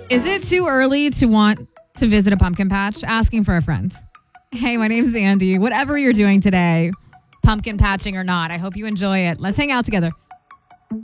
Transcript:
Is it too early to want to visit a pumpkin patch? Asking for a friend. Hey, my name's Andy. Whatever you're doing today, pumpkin patching or not, I hope you enjoy it. Let's hang out together.